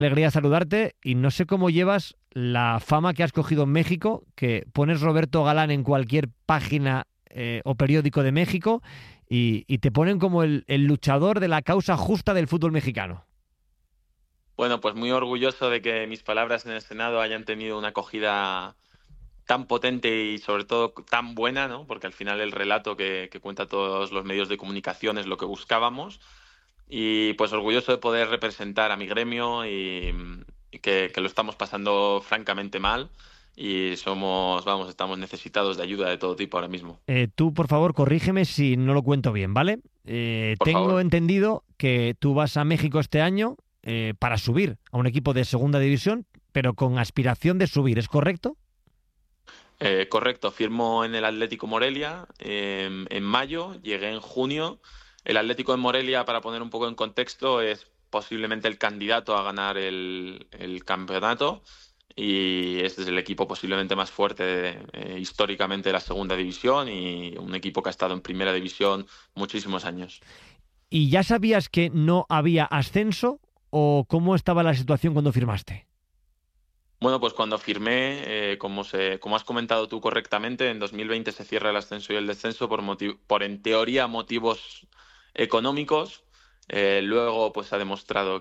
Alegría saludarte y no sé cómo llevas la fama que has cogido en México, que pones Roberto Galán en cualquier página o periódico de México y te ponen como el luchador de la causa justa del fútbol mexicano. Bueno, pues muy orgulloso de que mis palabras en el Senado hayan tenido una acogida tan potente y sobre todo tan buena, ¿no? Porque al final el relato que cuenta todos los medios de comunicación es lo que buscábamos. Y pues orgulloso de poder representar a mi gremio y que lo estamos pasando francamente mal y estamos necesitados de ayuda de todo tipo ahora mismo. Tú, por favor, corrígeme si no lo cuento bien, ¿vale? Por Tengo favor. entendido que tú vas a México este año para subir a un equipo de segunda división, pero con aspiración de subir, ¿es correcto? Correcto, firmo en el Atlético Morelia en mayo, llegué en junio. El Atlético de Morelia, para poner un poco en contexto, es posiblemente el candidato a ganar el campeonato y este es el equipo posiblemente más fuerte históricamente de la segunda división y un equipo que ha estado en primera división muchísimos años. ¿Y ya sabías que no había ascenso o cómo estaba la situación cuando firmaste? Bueno, pues cuando firmé, como has comentado tú correctamente, en 2020 se cierra el ascenso y el descenso por en teoría motivos económicos. Luego, pues ha demostrado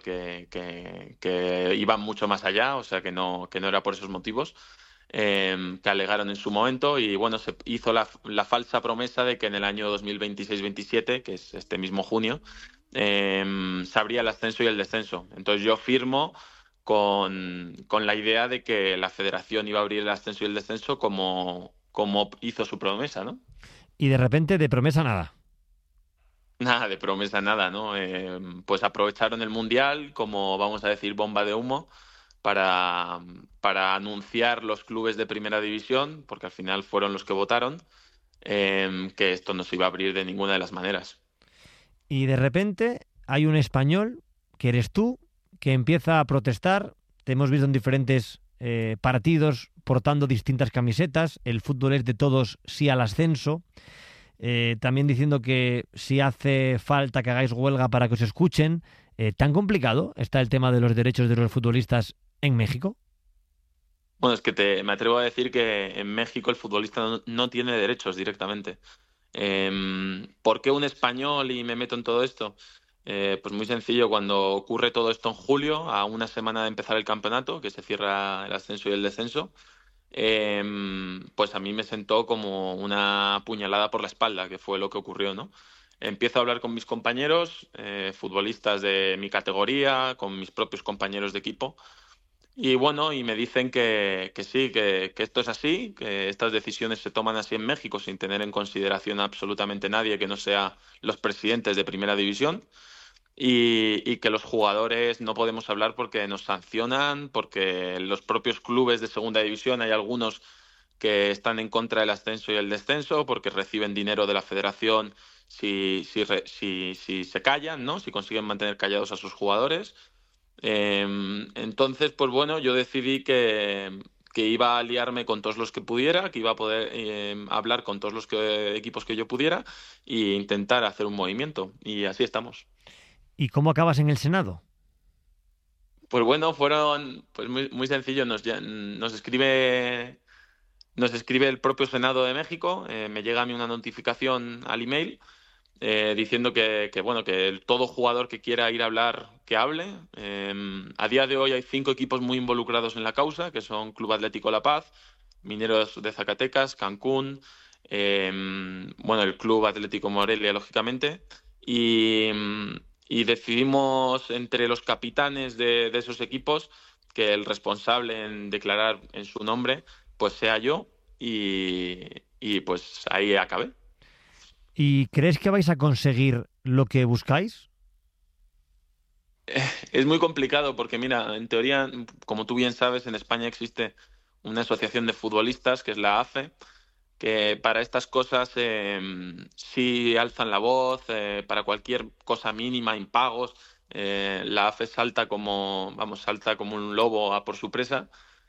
que iban mucho más allá, o sea que no era por esos motivos que alegaron en su momento. Y bueno, se hizo la falsa promesa de que en el año 2026-27, que es este mismo junio, se abría el ascenso y el descenso. Entonces yo firmo con la idea de que la federación iba a abrir el ascenso y el descenso como hizo su promesa, ¿no? Y de repente, de promesa nada. Nada de promesa, nada, ¿no? Pues aprovecharon el Mundial como, vamos a decir, bomba de humo para, para anunciar los clubes de primera división, porque al final fueron los que votaron, que esto no se iba a abrir de ninguna de las maneras. Y de repente hay un español, que eres tú, que empieza a protestar. Te hemos visto en diferentes partidos portando distintas camisetas. El fútbol es de todos, sí al ascenso. También diciendo que si hace falta que hagáis huelga para que os escuchen. ¿Tan complicado está el tema de los derechos de los futbolistas en México? Bueno, es que me atrevo a decir que en México el futbolista no tiene derechos directamente. ¿Por qué un español y me meto en todo esto? Pues muy sencillo, cuando ocurre todo esto en julio, a una semana de empezar el campeonato, que se cierra el ascenso y el descenso, pues a mí me sentó como una puñalada por la espalda, que fue lo que ocurrió, ¿no? Empiezo a hablar con mis compañeros, futbolistas de mi categoría, con mis propios compañeros de equipo, y bueno, y me dicen que sí, que esto es así, que estas decisiones se toman así en México sin tener en consideración a absolutamente nadie que no sea los presidentes de Primera División y que los jugadores no podemos hablar porque nos sancionan, porque los propios clubes de Segunda División hay algunos que están en contra del ascenso y el descenso porque reciben dinero de la federación si se callan, ¿no? Si consiguen mantener callados a sus jugadores. Entonces, pues bueno, yo decidí que iba a aliarme con todos los que pudiera, que iba a poder hablar con todos los equipos que yo pudiera e intentar hacer un movimiento. Y así estamos. ¿Y cómo acabas en el Senado? Pues bueno, fueron pues muy sencillo. Nos escribe el propio Senado de México, me llega a mí una notificación al email diciendo bueno, todo jugador que quiera ir a hablar, que hable. A día de hoy hay 5 equipos muy involucrados en la causa, que son Club Atlético La Paz, Mineros de Zacatecas, Cancún, eh, bueno, el Club Atlético Morelia, lógicamente, y, y decidimos entre los capitanes de esos equipos que el responsable en declarar en su nombre pues sea yo y pues ahí acabé. ¿Y crees que vais a conseguir lo que buscáis? Es muy complicado porque, mira, en teoría, como tú bien sabes, en España existe una asociación de futbolistas, que es la AFE, que para estas cosas sí alzan la voz, para cualquier cosa mínima, impagos, la AFE salta como un lobo a por su presa.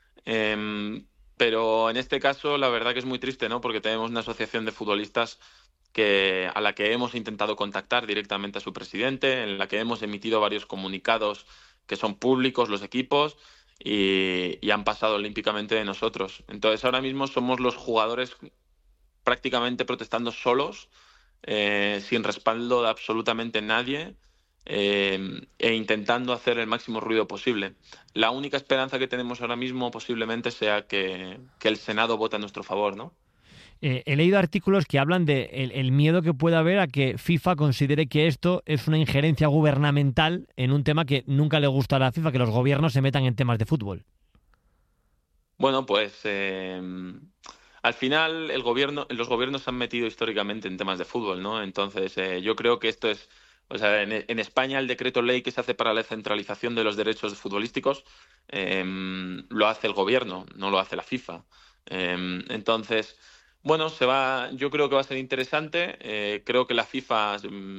Pero en este caso, la verdad que es muy triste, ¿no? Porque tenemos una asociación de futbolistas a la que hemos intentado contactar directamente a su presidente, en la que hemos emitido varios comunicados que son públicos los equipos y han pasado olímpicamente de nosotros. Entonces ahora mismo somos los jugadores prácticamente protestando solos, sin respaldo de absolutamente nadie, e intentando hacer el máximo ruido posible. La única esperanza que tenemos ahora mismo posiblemente sea que el Senado vote a nuestro favor, ¿no? He leído artículos que hablan de el miedo que puede haber a que FIFA considere que esto es una injerencia gubernamental en un tema que nunca le gusta a la FIFA, que los gobiernos se metan en temas de fútbol. Bueno, pues al final los gobiernos se han metido históricamente en temas de fútbol, ¿no? Entonces yo creo que esto es, o sea, en España el decreto ley que se hace para la centralización de los derechos futbolísticos lo hace el gobierno, no lo hace la FIFA. Entonces, bueno, yo creo que va a ser interesante. Creo que la FIFA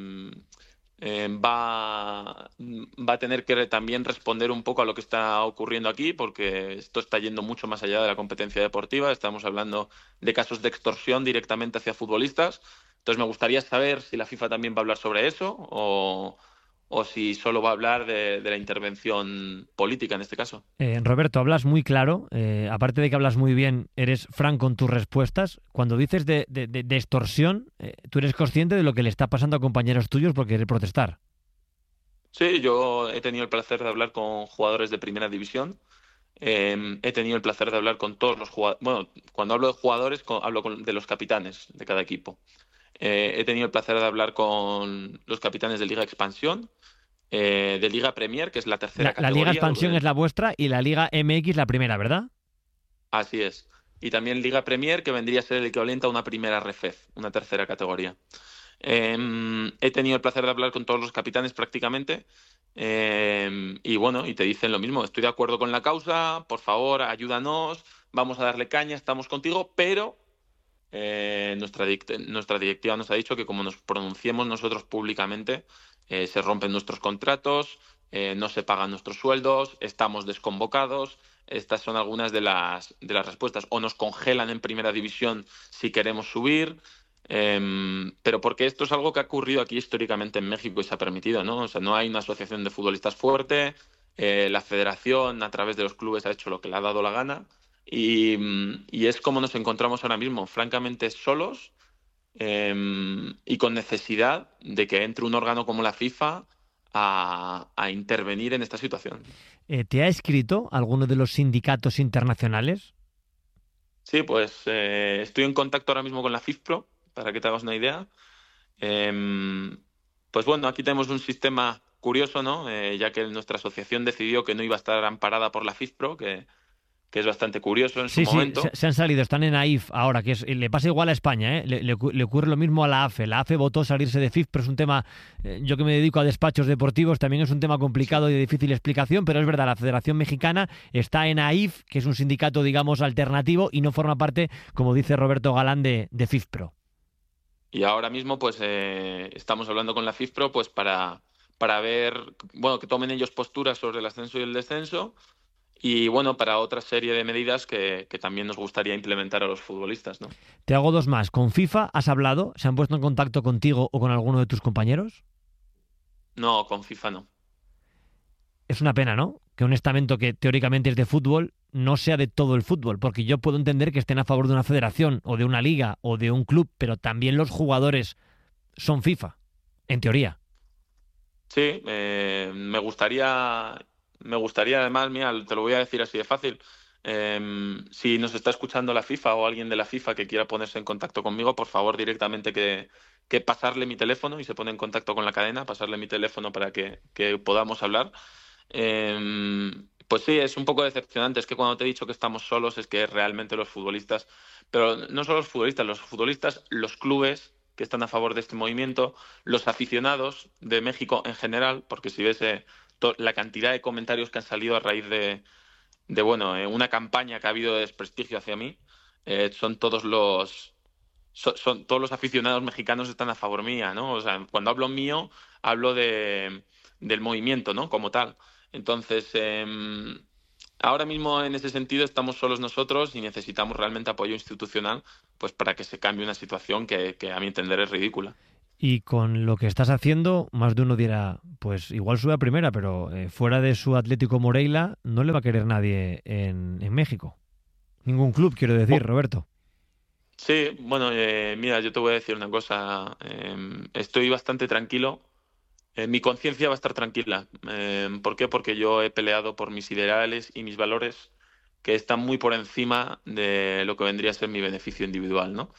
va a tener que también responder un poco a lo que está ocurriendo aquí, porque esto está yendo mucho más allá de la competencia deportiva. Estamos hablando de casos de extorsión directamente hacia futbolistas. Entonces me gustaría saber si la FIFA también va a hablar sobre eso o si solo va a hablar de la intervención política en este caso. Roberto, hablas muy claro, aparte de que hablas muy bien, eres franco en tus respuestas. Cuando dices de extorsión, tú eres consciente de lo que le está pasando a compañeros tuyos por querer protestar. Sí, yo he tenido el placer de hablar con jugadores de primera división. He tenido el placer de hablar con todos los jugadores. Bueno, cuando hablo de jugadores, de los capitanes de cada equipo. He tenido el placer de hablar con los capitanes de Liga Expansión, de Liga Premier, que es la tercera La Liga categoría. Expansión es la vuestra y la Liga MX la primera, ¿verdad? Así es. Y también Liga Premier, que vendría a ser el equivalente a una primera RFEF, una tercera categoría. He tenido el placer de hablar con todos los capitanes prácticamente. Y bueno, y te dicen lo mismo. Estoy de acuerdo con la causa, por favor, ayúdanos, vamos a darle caña, estamos contigo, pero nuestra directiva nos ha dicho que como nos pronunciemos nosotros públicamente, se rompen nuestros contratos, no se pagan nuestros sueldos, estamos desconvocados. Estas son algunas de las respuestas. O nos congelan en primera división si queremos subir. Pero porque esto es algo que ha ocurrido aquí históricamente en México y se ha permitido, ¿no? O sea, no hay una asociación de futbolistas fuerte. La federación a través de los clubes ha hecho lo que le ha dado la gana. Y es como nos encontramos ahora mismo, francamente solos, y con necesidad de que entre un órgano como la FIFA a intervenir en esta situación. ¿Te ha escrito alguno de los sindicatos internacionales? Sí, pues estoy en contacto ahora mismo con la FIFPro, para que te hagas una idea. Pues bueno, aquí tenemos un sistema curioso, ¿no? Ya que nuestra asociación decidió que no iba a estar amparada por la FIFPro, que es bastante curioso en su Sí, momento. se han salido, están en AIF ahora, que le pasa igual a España, ¿eh? Le ocurre lo mismo a la AFE. La AFE votó salirse de FIF, pero es un tema, yo que me dedico a despachos deportivos, también es un tema complicado y de difícil explicación, pero es verdad, la Federación Mexicana está en AIF, que es un sindicato, digamos, alternativo y no forma parte, como dice Roberto Galán, de FIFPro. Y ahora mismo, pues, estamos hablando con la FIFPro, pues, para ver, bueno, que tomen ellos posturas sobre el ascenso y el descenso. Y bueno, para otra serie de medidas que también nos gustaría implementar a los futbolistas, ¿no? Te hago dos más. ¿Con FIFA has hablado? ¿Se han puesto en contacto contigo o con alguno de tus compañeros? No, con FIFA no. Es una pena, ¿no? Que un estamento que teóricamente es de fútbol no sea de todo el fútbol, porque yo puedo entender que estén a favor de una federación o de una liga o de un club, pero también los jugadores son FIFA, en teoría. Sí, me gustaría además, mira, te lo voy a decir así de fácil. Si nos está escuchando la FIFA o alguien de la FIFA que quiera ponerse en contacto conmigo, por favor, directamente que pasarle mi teléfono y se pone en contacto con la cadena, pasarle mi teléfono para que podamos hablar. Pues sí, es un poco decepcionante. Es que cuando te he dicho que estamos solos, es que realmente los futbolistas, pero no solo los futbolistas, los clubes que están a favor de este movimiento, los aficionados de México en general, porque si ves la cantidad de comentarios que han salido a raíz de bueno, una campaña que ha habido de desprestigio hacia mí, son todos son todos los aficionados mexicanos están a favor mía, ¿no? O sea, cuando hablo mío, hablo del movimiento, ¿no? Como tal. Entonces, ahora mismo en ese sentido estamos solos nosotros y necesitamos realmente apoyo institucional, pues para que se cambie una situación que a mi entender es ridícula. Y con lo que estás haciendo, más de uno dirá, pues igual sube a primera, pero fuera de su Atlético Morelia no le va a querer nadie en México. Ningún club, quiero decir, Roberto. Sí, bueno, mira, yo te voy a decir una cosa. Estoy bastante tranquilo. Mi conciencia va a estar tranquila. ¿Por qué? Porque yo he peleado por mis ideales y mis valores que están muy por encima de lo que vendría a ser mi beneficio individual, ¿no?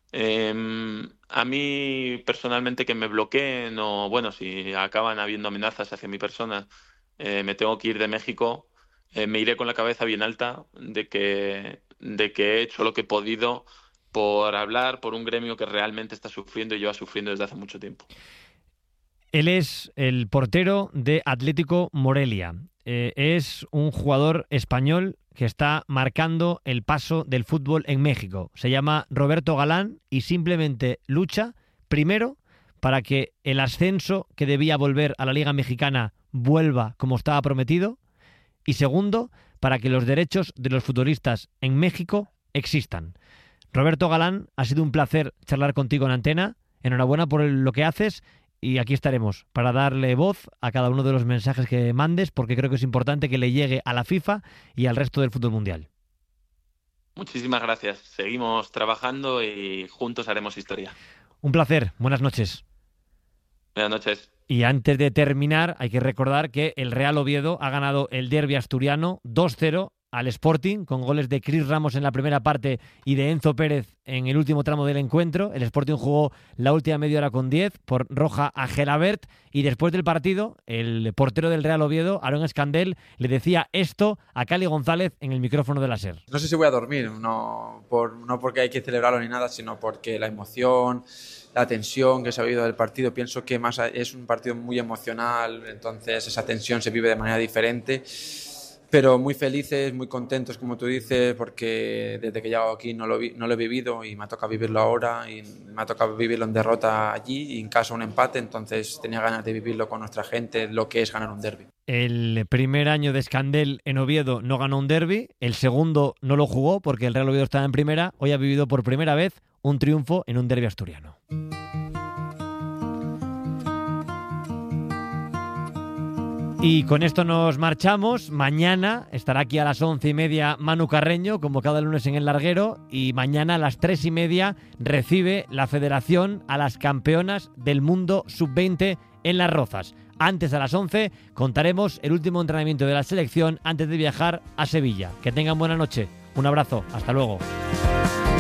A mí personalmente que me bloqueen o, bueno, si acaban habiendo amenazas hacia mi persona, me tengo que ir de México, me iré con la cabeza bien alta de que he hecho lo que he podido por hablar por un gremio que realmente está sufriendo y lleva sufriendo desde hace mucho tiempo. Él es el portero de Atlético Morelia. Es un jugador español que está marcando el paso del fútbol en México. Se llama Roberto Galán y simplemente lucha, primero, para que el ascenso que debía volver a la Liga Mexicana vuelva como estaba prometido, y segundo, para que los derechos de los futbolistas en México existan. Roberto Galán, ha sido un placer charlar contigo en Antena. Enhorabuena por lo que haces. Y aquí estaremos para darle voz a cada uno de los mensajes que mandes, porque creo que es importante que le llegue a la FIFA y al resto del fútbol mundial. Muchísimas gracias. Seguimos trabajando y juntos haremos historia. Un placer. Buenas noches. Buenas noches. Y antes de terminar, hay que recordar que el Real Oviedo ha ganado el derbi asturiano 2-0 al Sporting, con goles de Cris Ramos en la primera parte y de Enzo Pérez en el último tramo del encuentro. El Sporting jugó la última media hora con 10 por roja a Gelabert, y después del partido el portero del Real Oviedo, Aarón Escandel, le decía esto a Cali González en el micrófono de la SER. No sé si voy a dormir, no porque hay que celebrarlo ni nada, sino porque la emoción, la tensión que se ha vivido del partido, pienso que más es un partido muy emocional, entonces esa tensión se vive de manera diferente. Pero muy felices, muy contentos, como tú dices, porque desde que he llegado aquí no lo he vivido y me ha tocado vivirlo ahora, y me ha tocado vivirlo en derrota allí y en casa un empate, entonces tenía ganas de vivirlo con nuestra gente, lo que es ganar un derbi. El primer año de Escandel en Oviedo no ganó un derbi, el segundo no lo jugó porque el Real Oviedo estaba en primera. Hoy ha vivido por primera vez un triunfo en un derbi asturiano. Y con esto nos marchamos. Mañana estará aquí a las 11:30 Manu Carreño, como cada lunes en El Larguero, y mañana a las 3:30 recibe la Federación a las campeonas del mundo sub-20 en Las Rozas. Antes, a las 11, contaremos el último entrenamiento de la selección antes de viajar a Sevilla. Que tengan buena noche. Un abrazo. Hasta luego.